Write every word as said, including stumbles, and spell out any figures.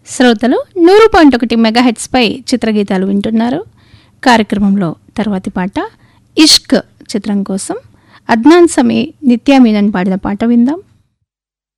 శ్రోతలు నూరు పాయింట్ ఒకటి మెగాహెట్స్ పై చిత్రగీతాలు వింటున్నారు. కార్యక్రమంలో తర్వాతి పాట ఇష్క్ చిత్రం కోసం అద్నాన్ సమీ నిత్యా మీనన్ పాడిన పాట విందాం.